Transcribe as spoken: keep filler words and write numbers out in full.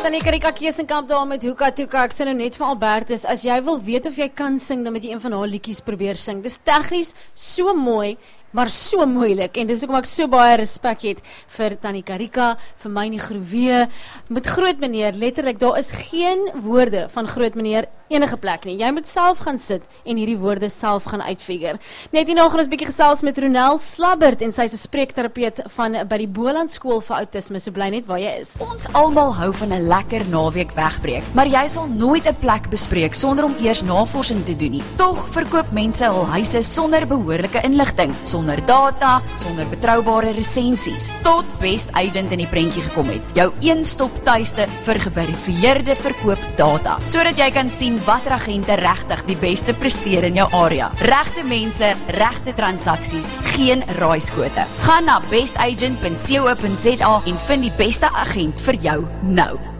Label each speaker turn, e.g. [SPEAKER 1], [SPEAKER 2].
[SPEAKER 1] Tannie Karika Keesenkamp daar met Hoeka Toeka. Ek sê nou net vir Albertus, as jy wil weet of jy kan sing, dan moet jy een van haar liedjies probeer sing. Dis tegnies so mooi, maar so moeilik, en dis hoekom ek so baie respek het vir Tannie Karika, vir Mynie Groewee, met groot meneer, letterlik, daar is geen woorde van groot meneer enige plek nie. Jy moet self gaan sit en hierdie woorde self gaan uitfigure. Net hierna gaan ons bietjie gesels met Ronel Slabbert, en sy is 'n spreekterapeut van by die Boland Skool vir Autisme, so bly net waar jy is.
[SPEAKER 2] Ons almal hou van 'n lekker naweek wegbreek, maar jy sal nooit 'n plek bespreek sonder om eers navorsing te doen nie. Tog verkoop mense hul huise sonder behoorlike inligting, sonder data, sonder betroubare resensies, tot Best Agent in die prentjie gekom het. Jou een-stop tuiste vir geverifieerde verkoopdata, sodat jy kan sien watter agente regtig die beste presteer in jou area. Regte mense, regte transaksies, geen raaiskote. Gaan na best agent punt co punt za en vind die beste agent vir jou nou.